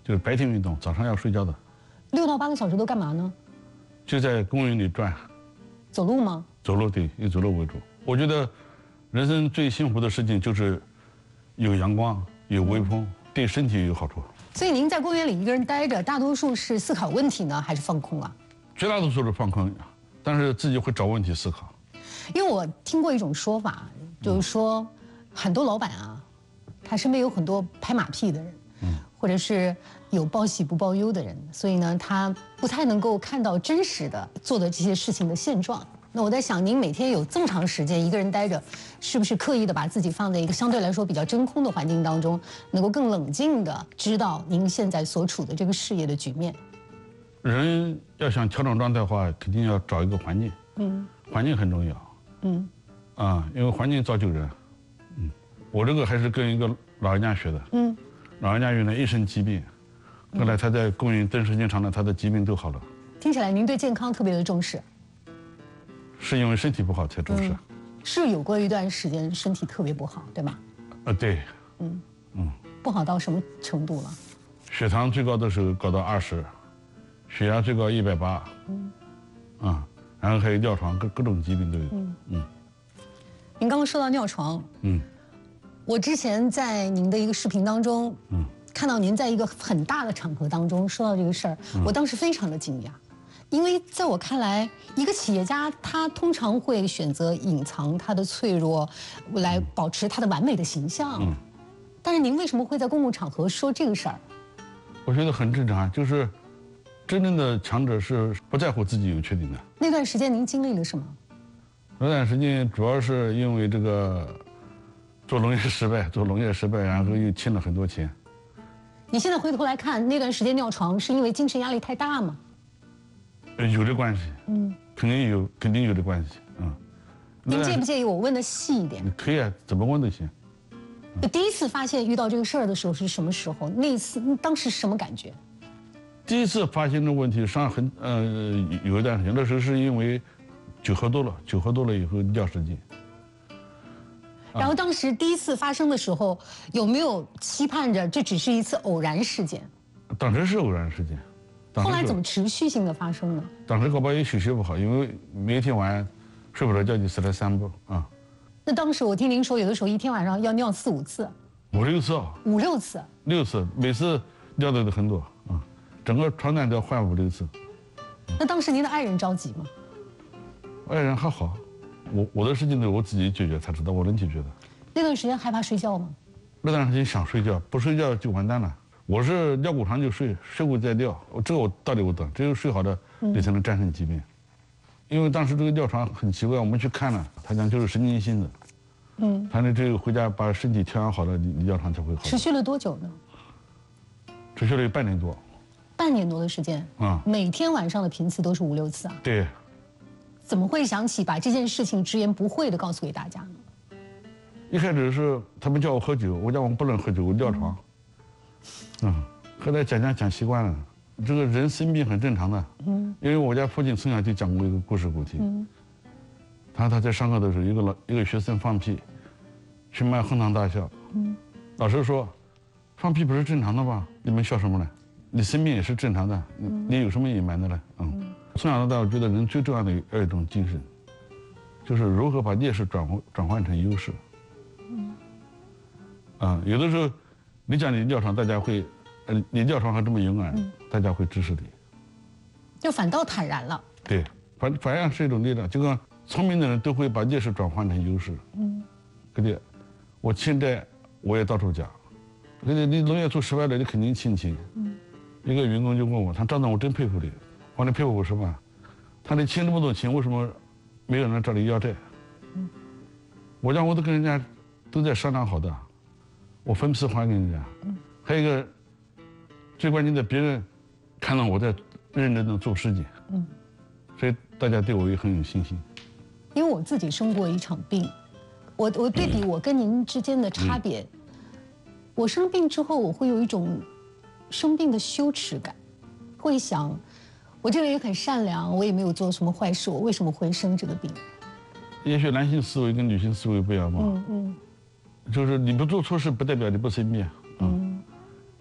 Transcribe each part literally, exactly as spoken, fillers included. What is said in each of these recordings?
就是白天运动，早上要睡觉的。 六到八个小时都干嘛呢？ 就在公园里转。 走路吗？ 走路，对，以走路为主。我觉得，人生最幸福的事情就是有阳光、有微风，对身体有好处。 所以您在公园里一个人待着，大多数是思考问题呢，还是放空啊？ 绝大多数是放空，但是自己会找问题思考。 因为我听过一种说法，就是说，很多老板啊，他身边有很多拍马屁的人，嗯，或者是有报喜不报忧的人，所以呢，他不太能够看到真实的做的这些事情的现状。那我在想，您每天有这么长时间一个人待着，是不是刻意的把自己放在一个相对来说比较真空的环境当中，能够更冷静的知道您现在所处的这个事业的局面？ 人要想调整状态的话，肯定要找一个环境，嗯，环境很重要，嗯，啊，因为环境造就人，嗯，我这个还是跟一个老人家学的，嗯，老人家原来一身疾病，后来他在公园蹲时间长了，他的疾病都好了。 听起来您对健康特别的重视。 是因为身体不好才重视，嗯、 是有过一段时间身体特别不好，对吧？ 呃，对， 嗯嗯，不好到什么程度了？ 血糖最高的时候高到二十，血压最高一百八，嗯，啊，然后还有尿床，各各种疾病都有，嗯嗯。 您刚刚说到尿床，嗯，我之前在您的一个视频当中，嗯，看到您在一个很大的场合当中说到这个事儿，嗯、我当时非常的惊讶。因为在我看来，一个企业家他通常会选择隐藏他的脆弱，来保持他的完美的形象。嗯，但是您为什么会在公共场合说这个事儿？ 我觉得很正常，就是真正的强者是不在乎自己有缺点的。 那段时间您经历了什么？ 那段时间主要是因为这个做农业失败，做农业失败，然后又欠了很多钱。 你现在回头来看，那段时间尿床是因为精神压力太大吗？ 有这关系，嗯，肯定有，肯定有这关系，嗯。 您介不介意我问的细一点？ 可以啊，怎么问都行。 就第一次发现遇到这个事儿的时候是什么时候？那一次当时什么感觉？ 第一次发现这问题，上很呃有一段时间，那时候是因为酒喝多了，酒喝多了以后尿失禁。 然后当时第一次发生的时候，有没有期盼着这只是一次偶然事件？ 当时是偶然事件。 后来怎么持续性的发生呢？ 当时搞不好也休息不好，因为每天晚上睡不着觉就起来散步啊。 那当时我听您说，有的时候一天晚上要尿四五次， 五六次， 五六次， 六次，每次尿的都很多啊，整个床单都要换五六次。 那当时您的爱人着急吗？ 爱人还好，我我的事情都我自己解决才知道，我能解决的。 那段时间害怕睡觉吗？ 那段时间想睡觉，不睡觉就完蛋了。我是尿过床就睡，睡过再尿，这个我道理我懂，只有睡好了，你才能战胜疾病。因为当时这个尿床很奇怪，我们去看了，他讲就是神经性的，嗯，他那只有回家把身体调养好了，你你尿床才会好。 持续了多久呢？ 持续了有半年多。 半年多的时间啊，每天晚上的频次都是五六次啊。 对。 怎么会想起把这件事情直言不讳的告诉给大家呢？ 一开始是他们叫我喝酒，我讲我不能喝酒，我尿床。嗯，后来讲讲讲习惯了，这个人生病很正常的。嗯，因为我家父亲从小就讲过一个故事给我听。嗯，他他在上课的时候，一个老一个学生放屁，全班哄堂大笑。嗯，老师说，放屁不是正常的吗？你们笑什么呢？你生病也是正常的，你你有什么隐瞒的呢？嗯，从小到大，我觉得人最重要的有一种精神，就是如何把劣势转换转换成优势。嗯，啊，有的时候。你讲你尿床，大家会，呃，你尿床还这么勇敢，嗯、大家会支持你， 就反倒坦然了。 对，反反而是一种力量，就跟聪明的人都会把劣势转换成优势。嗯，对不对？我欠债我也到处讲，对对，你农业做失败了，你肯定欠钱。嗯，一个员工就问我，他张总，我真佩服你，我说你佩服我什么？他你欠这么多钱，为什么没有人找你要债？嗯，我讲我都跟人家都在商量好的。我分批还给人家，还有一个最关键的，别人看到我在认真的做事情，嗯，所以大家对我也很有信心。 因为我自己生过一场病，我我对比我跟您之间的差别，嗯、我生病之后我会有一种生病的羞耻感，会想，我这个人很善良，我也没有做什么坏事，我为什么会生这个病？ 也许男性思维跟女性思维不一样嘛。嗯嗯。就是你不做错事，不代表你不生病，嗯，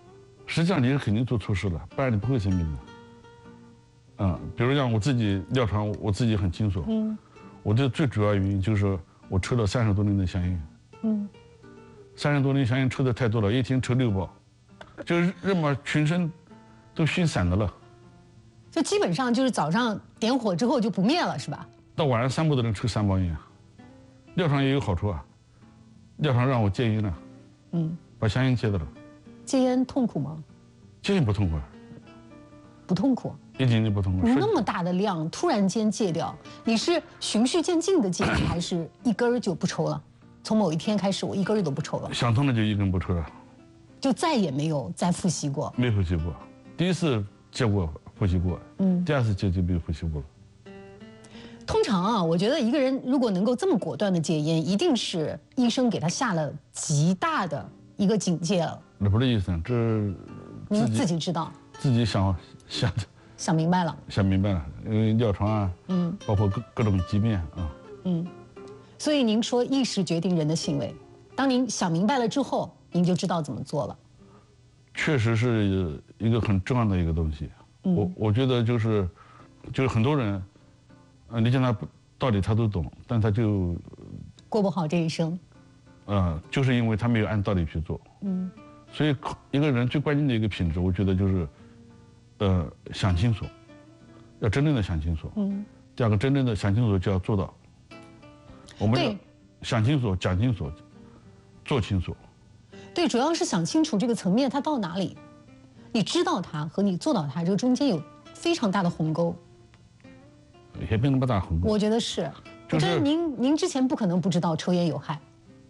实际上你是肯定做错事了，不然你不会生病的。嗯，比如像我自己尿床，我自己很清楚。嗯，我的最主要原因就是我抽了三十多年的香烟。嗯，三十多年香烟抽的太多了，一天抽六包，就是人嘛全身都熏散的了。 就基本上就是早上点火之后就不灭了，是吧？ 到晚上散步的人抽三包烟。尿床也有好处啊，尿床让我戒烟了。嗯，把香烟戒掉了。 戒烟痛苦吗？ 戒烟不痛苦。 不痛苦。 一点都不痛苦。 那么大的量突然间戒掉，你是循序渐进的戒，还是一根儿就不抽了？从某一天开始，我一根儿都不抽了。 想通了就一根不抽了， 就再也没有再复习过。 没复习过，第一次戒过复习过，嗯，第二次戒就没有复习过了。 通常啊，我觉得一个人如果能够这么果断的戒烟，一定是医生给他下了极大的一个警戒了。 那不是医生，这您自己知道， 自己想想想明白了， 想明白了，因为尿床啊，嗯，包括各各种疾病啊， 嗯，所以您说意识决定人的行为，当您想明白了之后，您就知道怎么做了。 确实是一个很重要的一个东西，嗯、我我觉得就是就是很多人，呃，你讲他道理他都懂，但他就过不好这一生， 呃，就是因为他没有按道理去做，嗯，所以一个人最关键的一个品质，我觉得就是。呃，想清楚，要真正的想清楚。嗯。第二个，真正的想清楚就要做到。我们要想清楚、讲清楚、做清楚。 对，主要是想清楚这个层面它到哪里，你知道它和你做到它这个中间有非常大的鸿沟。 也没那么大鸿沟。 我觉得是， 就是、 我觉得您您之前不可能不知道抽烟有害，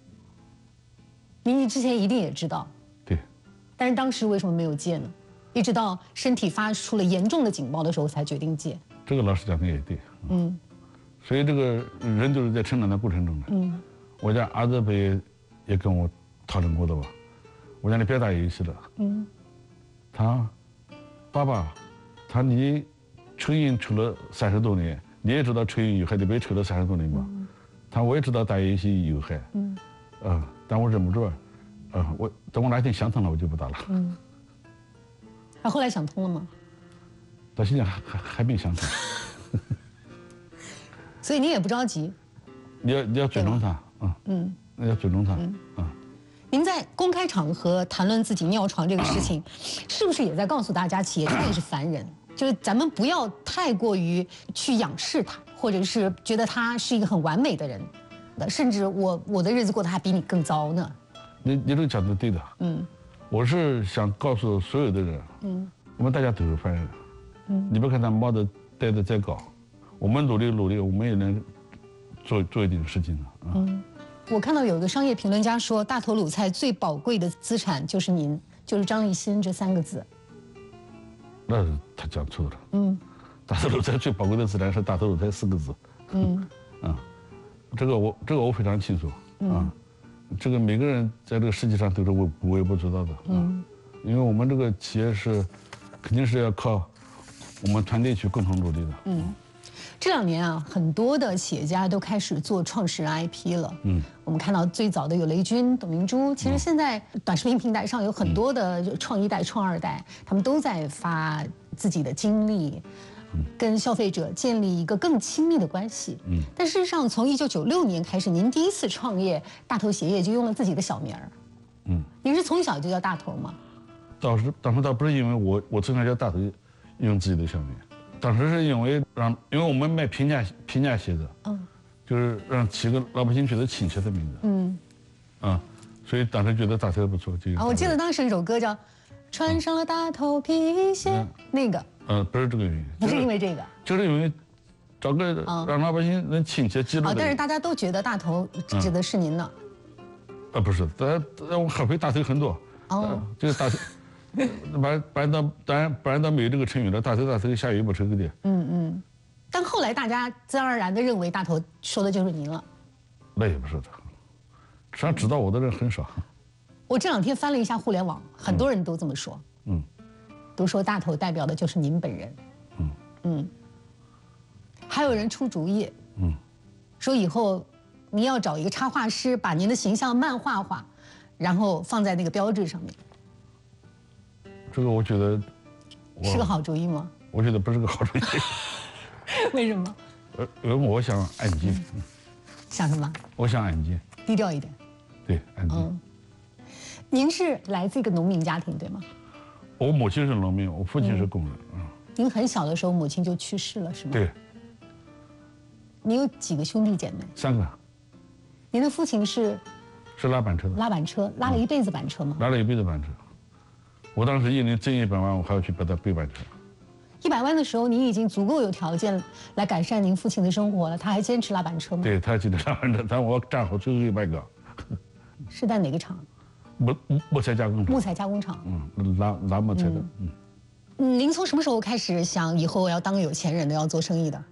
您之前一定也知道。 对。 但是当时为什么没有戒呢？一直到身体发出了严重的警报的时候，才决定戒。 这个老师讲的也对，嗯，所以这个人就是在成长的过程中的。嗯，我家儿子不也也跟我讨论过的吧？我讲你别打游戏了。嗯，他，爸爸，他你抽烟抽了三十多年，你也知道抽烟有害，你别抽了三十多年吧？嗯、他我也知道打游戏有害，嗯，呃，但我忍不住，呃，我等我哪天想通了，我就不打了。嗯。 他后来想通了吗？ 到现在还还还没想通。 所以你也不着急。 你要你要尊重他啊，嗯，要尊重他啊。 您在公开场合谈论自己尿床这个事情，是不是也在告诉大家，企业他也是凡人，就是咱们不要太过于去仰视他，或者是觉得他是一个很完美的人，甚至我我的日子过得还比你更糟呢。 你你这个讲的对的，嗯。我是想告诉所有的人，嗯，我们大家都是凡人，嗯，你别看他帽子戴得再高，我们努力努力，我们也能做做一点事情的啊。嗯， 我看到有个商业评论家说，大头鲁菜最宝贵的资产就是您，就是张立新这三个字。 那是他讲错了，嗯，大头鲁菜最宝贵的资产是大头鲁菜四个字，嗯，啊，这个我这个我非常清楚啊。嗯，这个每个人在这个世界上都是微微不足道的，嗯，因为我们这个企业是，肯定是要靠我们团队去共同努力的。嗯， 这两年啊，很多的企业家都开始做创始人 I P 了。嗯，我们看到最早的有雷军、董明珠，其实现在短视频平台上有很多的创一代、创二代，他们都在发自己的经历。跟消费者建立一个更亲密的关系。嗯，但事实上，从一九九六年开始，您第一次创业大头鞋业就用了自己的小名儿。嗯，您是从小就叫大头吗？ 当时当时倒不是因为我我从小叫大头，用自己的小名，当时是因为让因为我们卖平价平价鞋子，嗯，就是让起个老百姓觉得亲切的名字。嗯，啊，所以当时觉得大头不错，就啊，我记得当时有首歌叫《穿上了大头皮鞋》，嗯、那个。 呃，不是这个原因， 不是因为这个， 就是因为找个让老百姓能亲切记录。 啊，但是大家都觉得大头指的是您呢。 啊，不是，在在我合肥大头很多。哦，就是大头，不然不然到当然不然到没有这个成语了，大头大头下雨不抽个的。 嗯嗯，但后来大家自然而然的认为大头说的就是您了。 那也不是的，实际上知道我的人很少。 我这两天翻了一下互联网，很多人都这么说。嗯。都说大头代表的就是您本人，嗯嗯，还有人出主意，嗯，说以后您要找一个插画师，把您的形象漫画化，然后放在那个标志上面。 这个我觉得是个好主意吗？ 我觉得不是个好主意。 为什么？ 呃，因为我想安静。嗯、 想什么？ 我想安静， 低调一点。 对，安静。 嗯。您是来自一个农民家庭，对吗？ 我母亲是农民，我父亲是工人。嗯。 您很小的时候母亲就去世了，是吗？ 对。 你有几个兄弟姐妹？ 三个。 您的父亲是？ 是拉板车的。 拉板车，拉了一辈子板车吗？ 拉了一辈子板车。我当时一年挣一百万，我还要去帮他背板车。 一百万的时候，您已经足够有条件来改善您父亲的生活了，他还坚持拉板车吗？ 对，他坚持拉板车，但我站好最后一百个。 是在哪个厂？ 木木材加工厂。 木材加工厂。 嗯，拉拉木材的。嗯。 嗯，您从什么时候开始想以后要当有钱人的，要做生意的？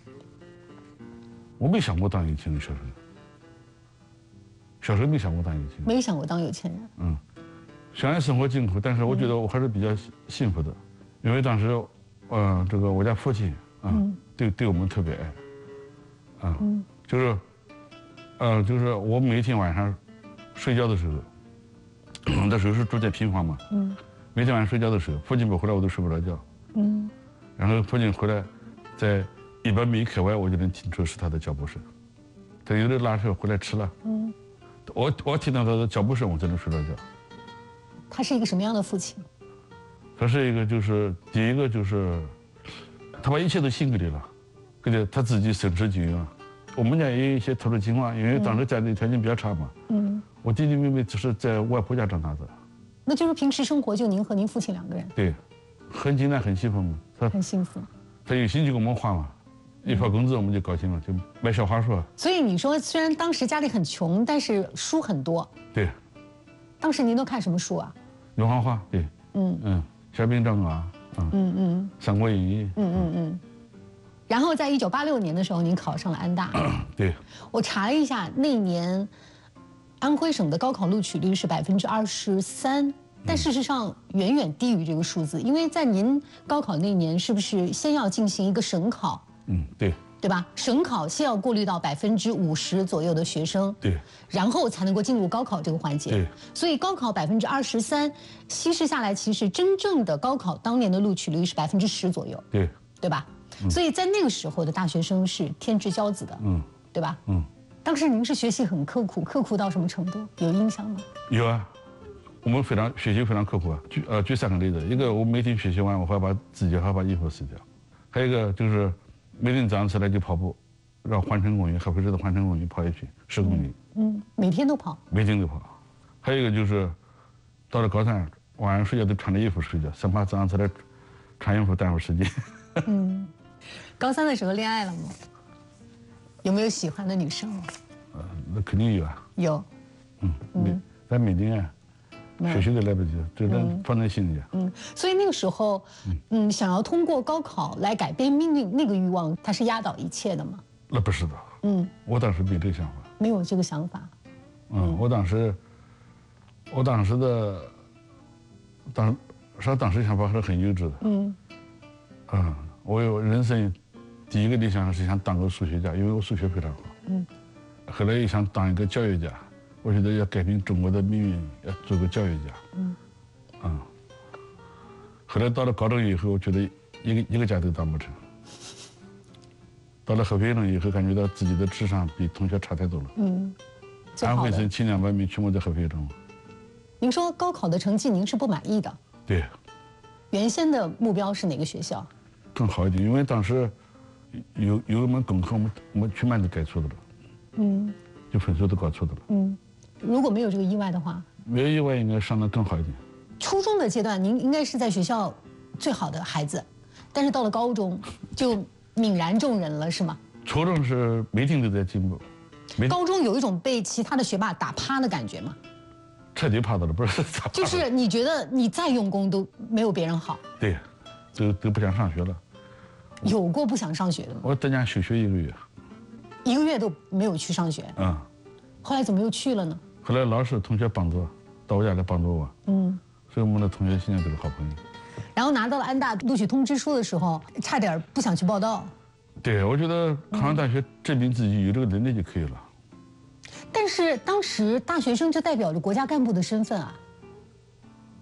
我没想过当有钱人，小时候。小时候没想过当有钱人。 没想过当有钱人。 嗯。虽然生活艰苦，但是我觉得我还是比较幸福的，因为当时，嗯、呃，这个我家父亲啊，嗯、对对我们特别爱，啊，嗯、就是，呃，就是我每天晚上睡觉的时候，那时候是住在平房嘛，嗯，每天晚上睡觉的时候，父亲不回来我都睡不着觉，嗯，然后父亲回来，在一百米开外我就能听出是他的脚步声，他有的拉车回来迟了，嗯，我我听到他的脚步声我才能睡着觉。 他是一个什么样的父亲？ 他是一个，就是第一个就是，他把一切都献给你了，而且他自己省吃俭用。我们家也有一些特殊情况，因为当时家里条件比较差嘛。嗯。我弟弟妹妹只是在外婆家长大的。 那就是平时生活就您和您父亲两个人。 对，很简单，很幸福嘛。他很幸福。 他有心就给我们花嘛，一发工资我们就高兴了，就买小花束。 所以你说，虽然当时家里很穷，但是书很多。 对。 当时您都看什么书啊？ 龙行话，对，嗯嗯，小兵张嘎，嗯嗯嗯，三国演义， 嗯嗯嗯。然后在一九八六年的时候，您考上了安大。 对。 我查了一下，那年安徽省的高考录取率是百分之二十三，但事实上远远低于这个数字，因为在您高考那年，是不是先要进行一个省考？ 嗯，对。 对吧？省考先要过滤到百分之五十左右的学生， 对， 然后才能够进入高考这个环节。 对， 所以高考百分之二十三，稀释下来，其实真正的高考当年的录取率是百分之十左右。 对， 对吧？嗯、所以在那个时候的大学生是天之骄子的，嗯，对吧？嗯，当时您是学习很刻苦，刻苦到什么程度？有印象吗？ 有啊，我们非常学习非常刻苦啊。举呃举三个例子，一个我每天学习完，我还要把自己还要把衣服洗掉，还有一个就是。每天早上起来就跑步，绕环城公园合肥市的环城公园跑一圈十公里。 嗯，每天都跑。 每天都跑。还有一个就是，到了高三晚上睡觉都穿着衣服睡觉，生怕早上起来穿衣服耽误时间。 嗯，高三的时候恋爱了吗？有没有喜欢的女生？ 呃，那肯定有啊。 有。 嗯嗯，在没定啊。学习都来不及，只能放在心里。 嗯，所以那个时候，嗯，想要通过高考来改变命运，那个欲望，它是压倒一切的吗？ 那不是的。嗯，我当时没这个想法。 没有这个想法。 嗯，我当时，我当时的，当，说当时想法还是很幼稚的。嗯。嗯，我有人生第一个理想是想当个数学家，因为我数学非常好。嗯。后来又想当一个教育家。我觉得要改变中国的命运，要做个教育家。嗯，啊。后来到了高中以后，我觉得一个一个家都当不成。到了合肥城以后，感觉到自己的智商比同学差太多了。嗯，安徽省清两百名全部在合肥城。 您说高考的成绩您是不满意的？ 对。 原先的目标是哪个学校？ 更好一点，因为当时有有一门功课，我们我们全班都改错的了。嗯。就分数都搞错的了。嗯。 如果没有这个意外的话， 没有意外应该上得更好一点。 初中的阶段，您应该是在学校最好的孩子，但是到了高中就泯然众人了，是吗？ 初中是每天都在进步， 高中有一种被其他的学霸打趴的感觉吗？ 彻底趴到了，不是咋？ 就是你觉得你再用功都没有别人好。 对，都都不想上学了。 有过不想上学的吗？ 我在家休学一个月。 一个月都没有去上学。嗯。后来怎么又去了呢？ 后来老师同学帮助，到我家来帮助我。嗯，所以我们的同学现在都是好朋友。 然后拿到了安大录取通知书的时候，差点不想去报到。 对，我觉得考上大学证明自己有这个能力就可以了。 但是当时大学生就代表着国家干部的身份啊，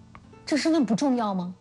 这身份不重要吗？